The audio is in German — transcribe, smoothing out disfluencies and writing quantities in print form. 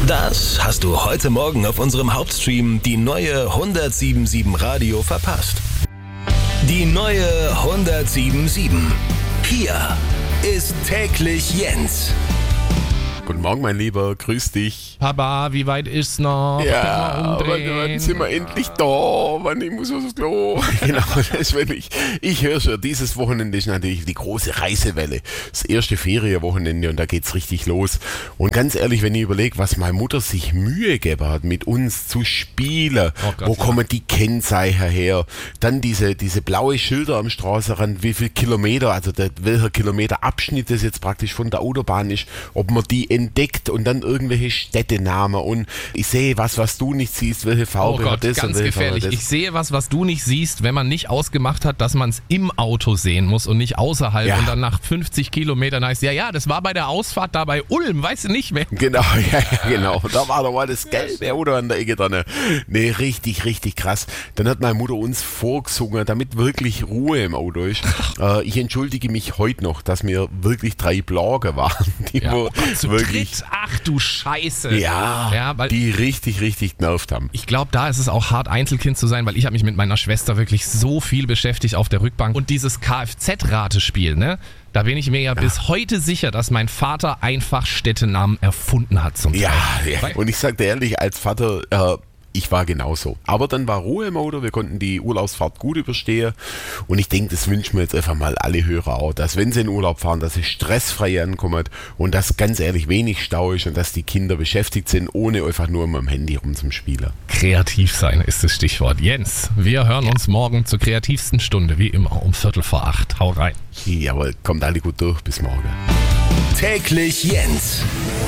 Das hast du heute Morgen auf unserem Hauptstream, die neue 107.7 Radio, verpasst. Die neue 107.7. Hier ist täglich Jens. Guten Morgen, mein Lieber, grüß dich. Papa, wie weit ist's noch? Ja, wann sind wir endlich da? Wann ich muss aufs Klo? Genau, das will ich. Ich höre schon, dieses Wochenende ist natürlich die große Reisewelle. Das erste Ferienwochenende und da geht's richtig los. Und ganz ehrlich, wenn ich überlege, was meine Mutter sich Mühe gegeben hat, mit uns zu spielen, wo kommen die Kennzeichen her? Dann diese blaue Schilder am Straßenrand, wie viel Kilometer, also welcher Kilometerabschnitt das jetzt praktisch von der Autobahn ist, ob man die entdeckt und dann irgendwelche Städtenamen und ich sehe was du nicht siehst, welche Farbe hat das ganz und welche gefährlich. Farbe hat das. Ich sehe was du nicht siehst, wenn man nicht ausgemacht hat, dass man es im Auto sehen muss und nicht außerhalb und dann nach 50 Kilometern heißt, ja, das war bei der Ausfahrt da bei Ulm, weißt du nicht mehr. Genau, genau. Da war doch mal das gelbe Auto an der Ecke dran. Nee, richtig, richtig krass. Dann hat meine Mutter uns vorgesungen, damit wirklich Ruhe im Auto ist. Ich entschuldige mich heute noch, dass mir wirklich 3 Blogger waren, die wirklich... Ach du Scheiße. Ja, weil die richtig, richtig genervt haben. ich glaube, da ist es auch hart, Einzelkind zu sein, weil ich habe mich mit meiner Schwester wirklich so viel beschäftigt auf der Rückbank. Und dieses Kfz-Ratespiel, ne? Da bin ich mir ja bis heute sicher, dass mein Vater einfach Städtenamen erfunden hat zum Teil. Ja. Und ich sag dir ehrlich, als Vater... ich war genauso. Aber dann war Ruhe im Auto, wir konnten die Urlaubsfahrt gut überstehen und ich denke, das wünschen wir jetzt einfach mal alle Hörer auch, dass wenn sie in Urlaub fahren, dass sie stressfrei ankommen und dass ganz ehrlich wenig Stau ist und dass die Kinder beschäftigt sind, ohne einfach nur mit dem Handy rum zum Spielen. Kreativ sein ist das Stichwort. Jens, wir hören uns morgen zur kreativsten Stunde, wie immer um 7:45. Hau rein. Jawohl, kommt alle gut durch, bis morgen. Täglich Jens.